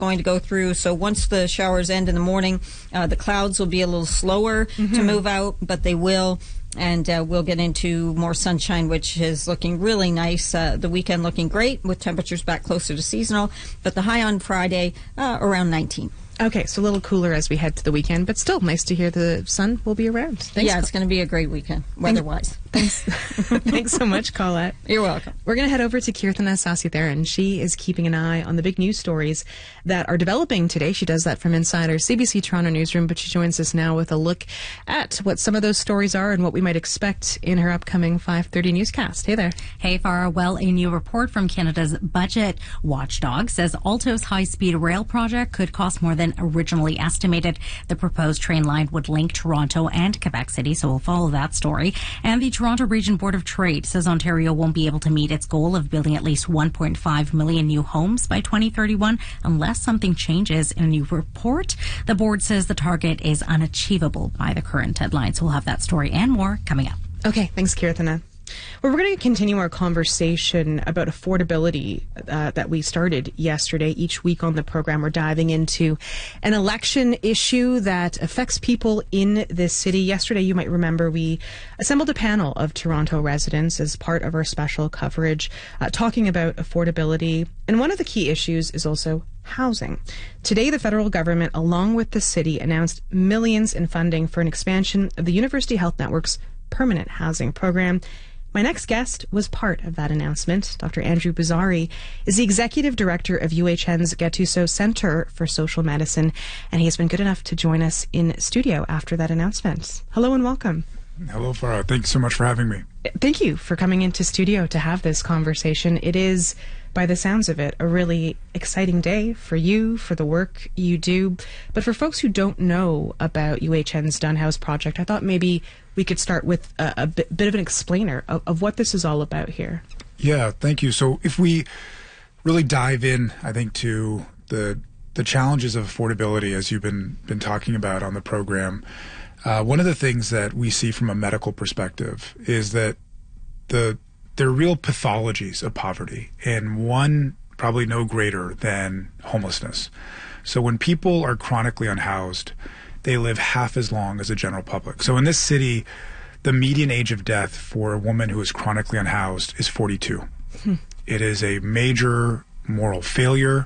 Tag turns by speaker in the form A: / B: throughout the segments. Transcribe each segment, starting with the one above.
A: going to go through. So once the showers end in the morning, the clouds will be a little slower to move out, but they will. And we'll get into more sunshine, which is looking really nice. The weekend looking great with temperatures back closer to seasonal. But the high on Friday, around 19.
B: Okay, so a little cooler as we head to the weekend, but still nice to hear the sun will be around. Thanks.
A: Yeah, it's going to be a great weekend, weather-wise.
B: Thanks. Thanks so much, Colette.
A: You're welcome.
B: We're going to head over to Keerthana Sasitharan. She is keeping an eye on the big news stories that are developing today. She does that from inside our CBC Toronto newsroom, but she joins us now with a look at what some of those stories are and what we might expect in her upcoming 5:30 newscast. Hey there.
C: Hey, Farah. Well, a new report from Canada's budget watchdog says Alto's high-speed rail project could cost more than originally estimated. The proposed train line would link Toronto and Quebec City, so we'll follow that story. And the Toronto Region Board of Trade says Ontario won't be able to meet its goal of building at least 1.5 million new homes by 2031 unless something changes in a new report. The board says the target is unachievable by the current deadline. So we'll have that story and more coming up.
B: Okay, thanks, Keerthana. Well, we're going to continue our conversation about affordability that we started yesterday. Each week on the program, we're diving into an election issue that affects people in this city. Yesterday, you might remember, we assembled a panel of Toronto residents as part of our special coverage talking about affordability. And one of the key issues is also housing. Today, the federal government, along with the city, announced millions in funding for an expansion of the University Health Network's permanent housing program. My next guest was part of that announcement. Dr. Andrew Bozzari is the executive director of UHN's Gattuso Center for Social Medicine, and he has been good enough to join us in studio after that announcement. Hello and welcome.
D: Hello, Farah. Thanks so much for having me.
B: Thank you for coming into studio to have this conversation. It is, by the sounds of it, a really exciting day for you, for the work you do. But for folks who don't know about UHN's Dunn House project, I thought maybe we could start with a bit of an explainer of what this is all about here.
D: Yeah, thank you. So if we really dive in, I think, to the challenges of affordability, as you've been talking about on the program, one of the things that we see from a medical perspective is that there are real pathologies of poverty, and one probably no greater than homelessness. So when people are chronically unhoused, they live half as long as the general public. So in this city, the median age of death for a woman who is chronically unhoused is 42. It is a major moral failure.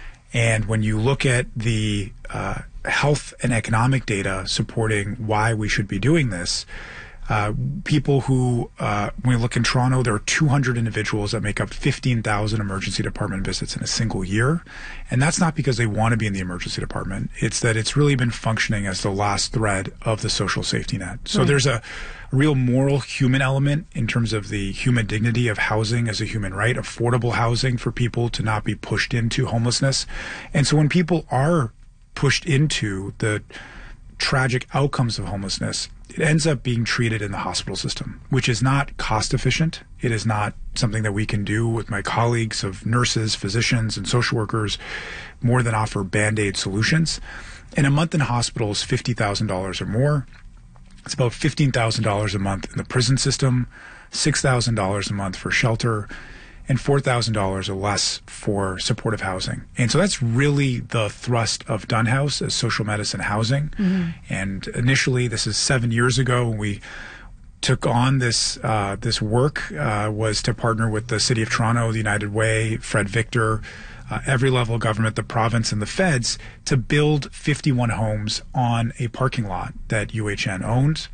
D: And when you look at the health and economic data supporting why we should be doing this, people who, when we look in Toronto, there are 200 individuals that make up 15,000 emergency department visits in a single year. And that's not because they want to be in the emergency department. It's that it's really been functioning as the last thread of the social safety net. So there's a real moral human element in terms of the human dignity of housing as a human right, affordable housing for people to not be pushed into homelessness. And so when people are pushed into the tragic outcomes of homelessness, it ends up being treated in the hospital system, which is not cost efficient. It is not something that we can do with my colleagues of nurses, physicians, and social workers more than offer Band-Aid solutions. And a month in hospital is $50,000 or more. It's about $15,000 a month in the prison system, $6,000 a month for shelter, and $4,000 or less for supportive housing. And so that's really the thrust of Dunn House as social medicine housing. And initially, this is 7 years ago, when we took on this work, was to partner with the City of Toronto, the United Way, Fred Victor, every level of government, the province and the feds, to build 51 homes on a parking lot that UHN owns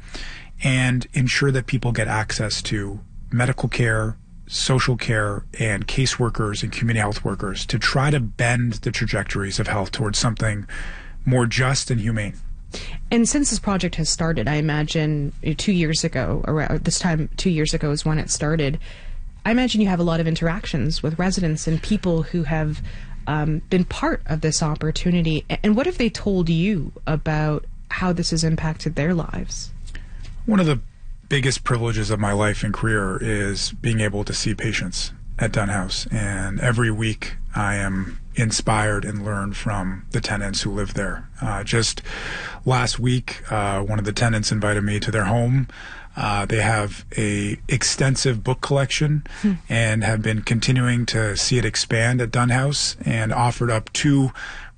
D: and ensure that people get access to medical care, social care, and caseworkers and community health workers to try to bend the trajectories of health towards something more just and humane.
B: And since this project has started, I imagine 2 years ago, around this time 2 years ago is when it started, I imagine you have a lot of interactions with residents and people who have been part of this opportunity. And what have they told you about how this has impacted their lives?
D: One of the biggest privileges of my life and career is being able to see patients at Dunn House. And every week I am inspired and learn from the tenants who live there. Just last week, one of the tenants invited me to their home They have a extensive book collection and have been continuing to see it expand at Dunn House, and offered up 2